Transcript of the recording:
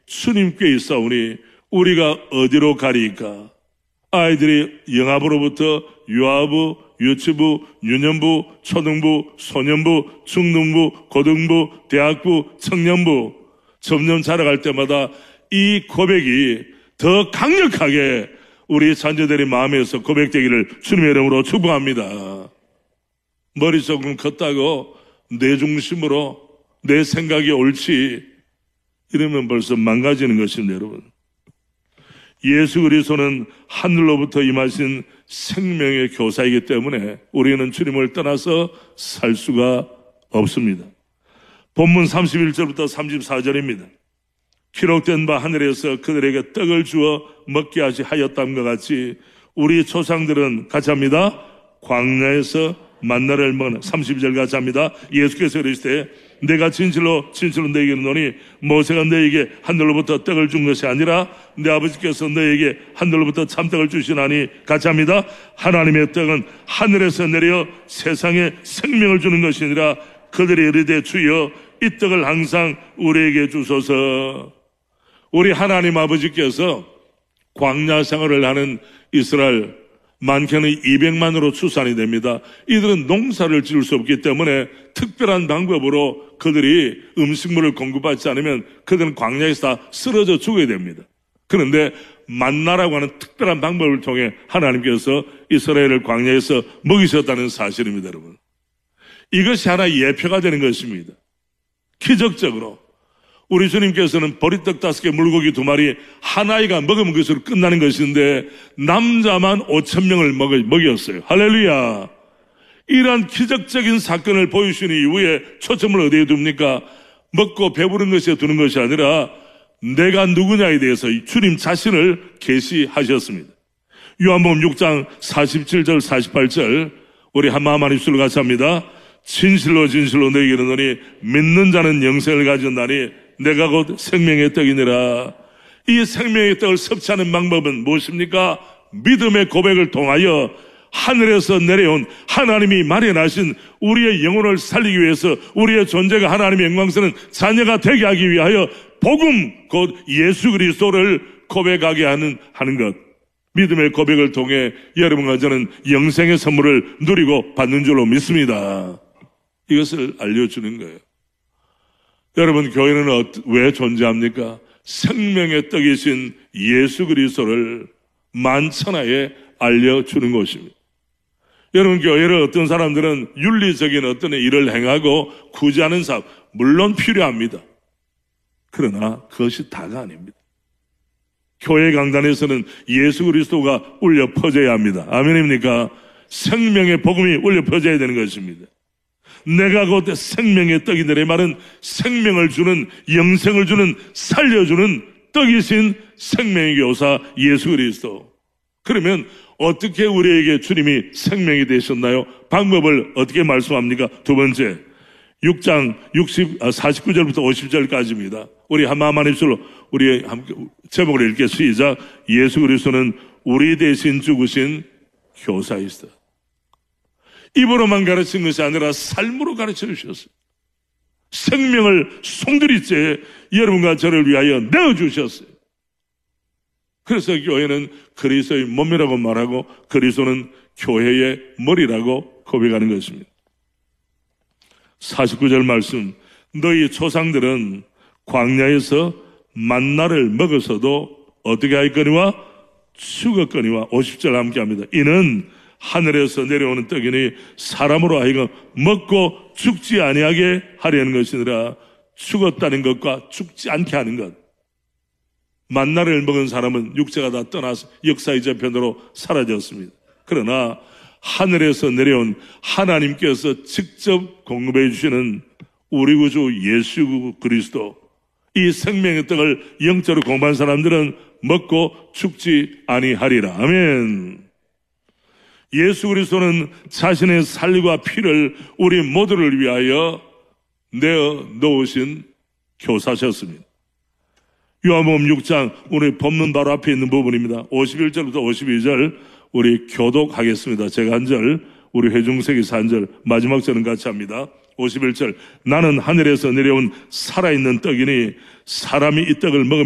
주님께 있사오니 우리가 어디로 가리이까? 아이들이 영아부로부터 유아부, 유치부, 유년부, 초등부, 소년부, 중등부, 고등부, 대학부, 청년부 점점 자라갈 때마다 이 고백이 더 강력하게 우리 자녀들의 마음에서 고백되기를 주님의 이름으로 축복합니다. 머리 조금 컸다고 내 중심으로 내 생각이 옳지 이러면 벌써 망가지는 것입니다, 여러분. 예수 그리스도는 하늘로부터 임하신 생명의 교사이기 때문에 우리는 주님을 떠나서 살 수가 없습니다. 본문 31절부터 34절입니다. 기록된 바 하늘에서 그들에게 떡을 주어 먹게 하였다함과 같이 우리 조상들은 같이 합니다. 광야에서 만나를 먹는 32절 같이 합니다. 예수께서 이르시되 내가 진실로 너에게 이르노니 모세가 너에게 하늘로부터 떡을 준 것이 아니라 내 아버지께서 너에게 하늘로부터 참떡을 주시나니 같이 합니다. 하나님의 떡은 하늘에서 내려 세상에 생명을 주는 것이니라. 그들이 이르되 주여 이 떡을 항상 우리에게 주소서. 우리 하나님 아버지께서 광야 생활을 하는 이스라엘 많게는 200만으로 추산이 됩니다. 이들은 농사를 지을 수 없기 때문에 특별한 방법으로 그들이 음식물을 공급받지 않으면 그들은 광야에서 다 쓰러져 죽어야 됩니다. 그런데 만나라고 하는 특별한 방법을 통해 하나님께서 이스라엘을 광야에서 먹이셨다는 사실입니다, 여러분. 이것이 하나의 예표가 되는 것입니다. 기적적으로 우리 주님께서는 보리떡 5개, 물고기 2마리, 한 아이가 먹으면 그것으로 끝나는 것인데 남자만 5,000명을 먹였어요. 할렐루야. 이러한 기적적인 사건을 보여주신 이후에 초점을 어디에 둡니까? 먹고 배부른 것에 두는 것이 아니라 내가 누구냐에 대해서 주님 자신을 계시하셨습니다. 요한복음 6장 47절 48절 우리 한마음 한 입술로 같이 합니다. 진실로 너에게 이르노니 믿는 자는 영생을 가졌나니 내가 곧 생명의 떡이니라. 이 생명의 떡을 섭취하는 방법은 무엇입니까? 믿음의 고백을 통하여 하늘에서 내려온 하나님이 마련하신 우리의 영혼을 살리기 위해서 우리의 존재가 하나님의 영광스러운 자녀가 되게 하기 위하여 복음 곧 예수 그리스도를 고백하게 하는 것. 믿음의 고백을 통해 여러분과 저는 영생의 선물을 누리고 받는 줄로 믿습니다. 이것을 알려주는 거예요. 여러분, 교회는 왜 존재합니까? 생명의 떡이신 예수 그리스도를 만천하에 알려주는 것입니다. 여러분, 교회를 어떤 사람들은 윤리적인 어떤 일을 행하고 구제하는 사업, 물론 필요합니다. 그러나 그것이 다가 아닙니다. 교회 강단에서는 예수 그리스도가 울려 퍼져야 합니다. 아멘입니까? 생명의 복음이 울려 퍼져야 되는 것입니다. 내가 곧 생명의 떡이니라. 말은 생명을 주는, 영생을 주는, 살려주는 떡이신 생명의 교사 예수 그리스도. 그러면 어떻게 우리에게 주님이 생명이 되셨나요? 방법을 어떻게 말씀합니까? 두 번째, 6장 49절부터 50절까지입니다. 우리 한마음 한 입술로 우리 함께 제목을 읽게 시작. 예수 그리스도는 우리 대신 죽으신 교사이시다. 입으로만 가르친 것이 아니라 삶으로 가르쳐 주셨어요. 생명을 송두리째 여러분과 저를 위하여 내어주셨어요. 그래서 교회는 그리스도의 몸이라고 말하고 그리스도는 교회의 머리라고 고백하는 것입니다. 49절 말씀, 너희 조상들은 광야에서 만나를 먹어서도 어떻게 하였거니와 죽었거니와. 50절 함께 합니다. 이는 하늘에서 내려오는 떡이니 사람으로 하여금 먹고 죽지 아니하게 하려는 것이니라. 죽었다는 것과 죽지 않게 하는 것. 만나를 먹은 사람은 육체가 다 떠나서 역사의 저편으로 사라졌습니다. 그러나 하늘에서 내려온 하나님께서 직접 공급해 주시는 우리 구주 예수 그리스도, 이 생명의 떡을 영적으로 공부한 사람들은 먹고 죽지 아니하리라. 아멘. 예수 그리스도는 자신의 살과 피를 우리 모두를 위하여 내어 놓으신 교사셨습니다. 요한복음 6장 오늘 본문 바로 앞에 있는 부분입니다. 51절부터 52절 우리 교독하겠습니다. 제가 한 절, 우리 회중석에서 한 절, 마지막 절은 같이 합니다. 51절, 나는 하늘에서 내려온 살아있는 떡이니 사람이 이 떡을 먹으면